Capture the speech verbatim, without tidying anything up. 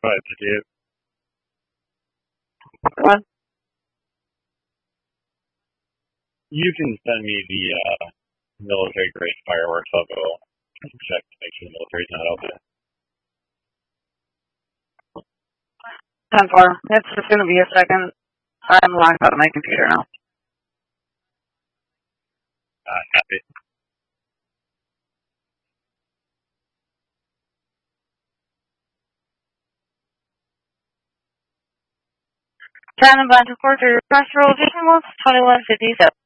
Right, did you? What? You can send me the uh, military grade fireworks. I'll go check to make sure the military's not out there. ten four. It's just going to be a second. I'm locked out of my computer now. Uh, happy. Ten and bunch of quarter. Press roll. Decimal twenty-one fifty-seven.